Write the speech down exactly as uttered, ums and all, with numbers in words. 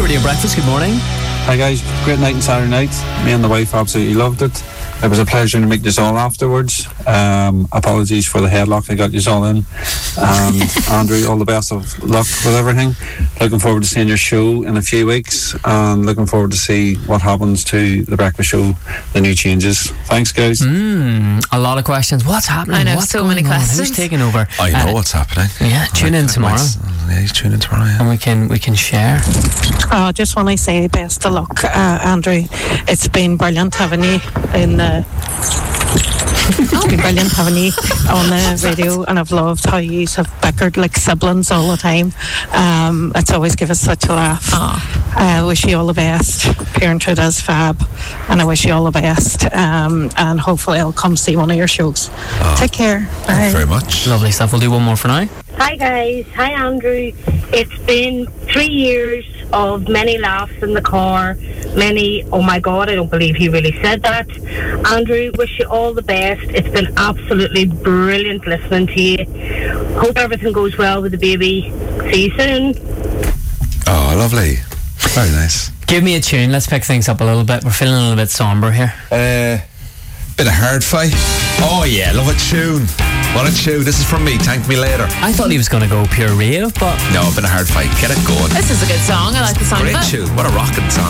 Radio Breakfast, good morning. Hi guys, great night on Saturday night. Me and the wife absolutely loved it. It was a pleasure to meet you all afterwards. Um, apologies for the headlock I got you all in. Um, Andrew, all the best of luck with everything. Looking forward to seeing your show in a few weeks, and looking forward to see what happens to the breakfast show, the new changes. Thanks, guys. Mm, a lot of questions. What's happening? I know, What's so going many on? questions. Who's taking over? I know Uh, what's happening. Yeah, tune in tomorrow. Yeah, you tune in tomorrow, yeah. And we can we can share. I just want to say best of luck, uh, Andrew. It's been brilliant having you in the. It's been brilliant having you on the radio, and I've loved how you have bickered like siblings all the time. Um, it's always given us such a laugh. I uh, wish you all the best. Parenthood is fab, and I wish you all the best. Um, and hopefully, I'll come see one of your shows. Oh, Take care. Bye. Thank you very much. Lovely stuff. We'll do one more for now. Hi guys, hi Andrew. It's been three years of many laughs in the car, many, oh my god, I don't believe he really said that. Andrew, wish you all the best. It's been absolutely brilliant listening to you. Hope everything goes well with the baby. See you soon. Oh, lovely. Very nice. Give me a tune. Let's pick things up a little bit. We're feeling a little bit somber here. Uh, bit of hard fight. Oh yeah, love a tune. What a tune. This is from me. Thank me later. I thought he was going to go pure rave, but No, bit of hard fight. Get it going. This is a good song. I like the sound Great of it. tune. What a rocking song.